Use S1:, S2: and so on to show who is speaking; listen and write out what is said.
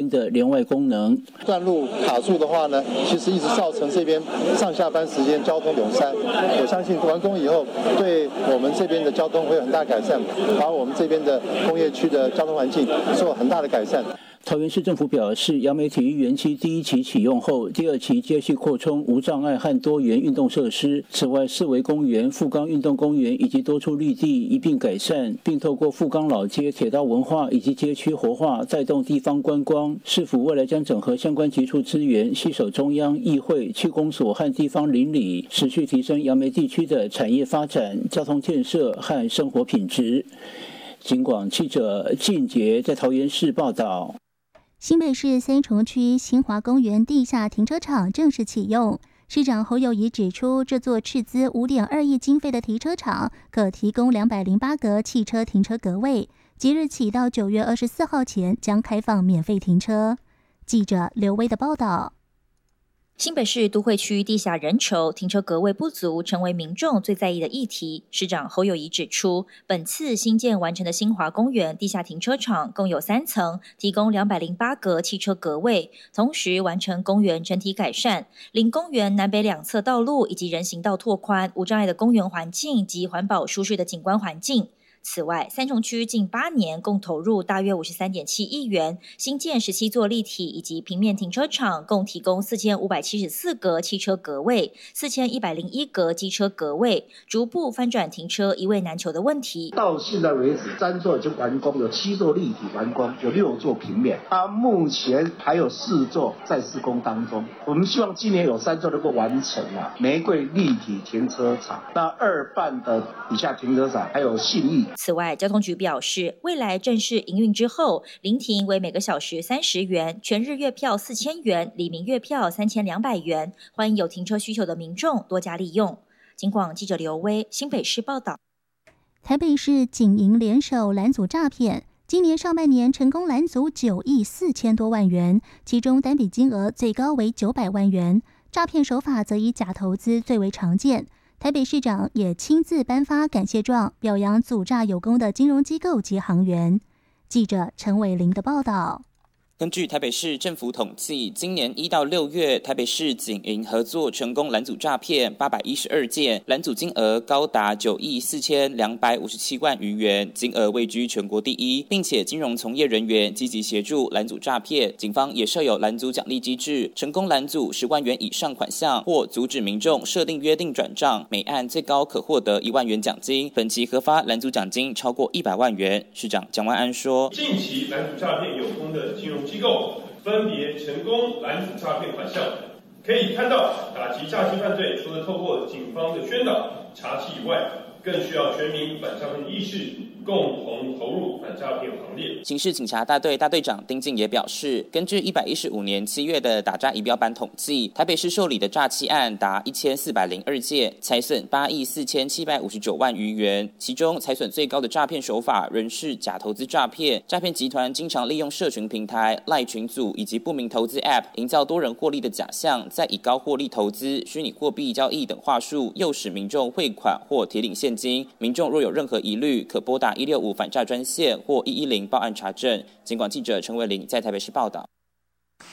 S1: 的连外功能。
S2: 段路卡住的话呢，其实一直造成这边上下班时间交通拥塞。我相信完工以后，对我们这边的交通会有很大改善，把我们这边的工业区的交通环境做很大的改善。
S1: 桃园市政府表示，杨梅体育园区第一期启用后，第二期接续扩充无障碍和多元运动设施。此外，四维公园、富冈运动公园以及多处绿地一并改善，并透过富冈老街铁道文化以及街区活化，带动地方观光。市府未来将整合相关局处资源，携手中央、议会、区公所和地方邻里，持续提升杨梅地区的产业发展、交通建设和生活品质。警广记者靳杰在桃园市报道。
S3: 新北市三重区新华公园地下停车场正式启用。市长侯友宜指出，这座斥资5.2亿经费的停车场可提供208个汽车停车格位，即日起到9月24号前将开放免费停车。记者刘威的报道。
S4: 新北市都会区地下人稠、停车格位不足，成为民众最在意的议题。市长侯友宜指出，本次新建完成的新华公园地下停车场共有3层，提供208个汽车格位，同时完成公园整体改善，令公园南北两侧道路以及人行道拓宽，无障碍的公园环境及环保舒适的景观环境。此外，三重区近8年共投入大约53.7亿元，新建17座立体以及平面停车场，共提供4574个汽车格位、4101个机车格位，逐步翻转停车一位难求的问题。
S5: 到现在为止，3座已经完工，有7座立体完工，有6座平面。目前还有4座在施工当中。我们希望今年有3座能够完成玫瑰立体停车场，那2办的底下停车场还有信义。
S4: 此外，交通局表示，未来正式营运之后，临停为每个小时30元，全日月票4000元，里民月票3200元，欢迎有停车需求的民众多加利用。警广记者刘威，新北市报道。
S3: 台北市警营联手拦阻诈骗，今年上半年成功拦阻9亿4千多万元，其中单笔金额最高为900万元，诈骗手法则以假投资最为常见。台北市长也亲自颁发感谢状，表扬阻诈有功的金融机构及行员。记者陈伟玲的报道。
S6: 根据台北市政府统计，今年1到6月，台北市警营合作成功拦阻诈骗812件，拦阻金额高达9亿4257万余元，金额位居全国第一，并且金融从业人员积极协助拦阻诈骗，警方也设有拦阻奖励机制，成功拦阻10万元以上款项或阻止民众设定约定转账，每案最高可获得1万元奖金，本期核发拦阻奖金超过100万元。市长蒋万安说，
S7: 近期拦阻诈骗有功的金融机构分别成功拦阻诈骗款项，可以看到打击诈欺犯罪除了透过警方的宣导查缉以外，更需要全民反诈骗意识，共同投入反诈骗行列。
S6: 刑事警察大队大队长丁进也表示，根据115年7月的打诈仪表板统计，台北市受理的诈欺案达1402件，财损8亿4759万余元，其中财损最高的诈骗手法仍是假投资诈骗。诈骗集团经常利用社群平台、赖群组以及不明投资 App， 营造多人获利的假象，再以高获利投资、虚拟货币交易等话术，诱使民众汇款或提领现金。民众若有任何疑虑，可拨打165反诈专线或110报案查证。警广记者陈伟玲在台北市报道。